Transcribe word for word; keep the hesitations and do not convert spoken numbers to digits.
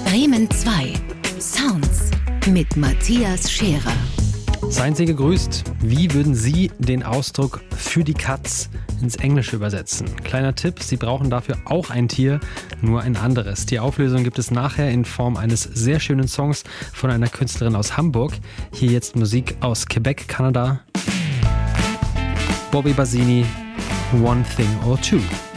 Bremen zwei. Sounds mit Matthias Scherer. Seien Sie gegrüßt. Wie würden Sie den Ausdruck für die Katz ins Englische übersetzen? Kleiner Tipp, Sie brauchen dafür auch ein Tier, nur ein anderes. Die Auflösung gibt es nachher in Form eines sehr schönen Songs von einer Künstlerin aus Hamburg. Hier jetzt Musik aus Quebec, Kanada. Bobby Bazzini, One Thing or Two.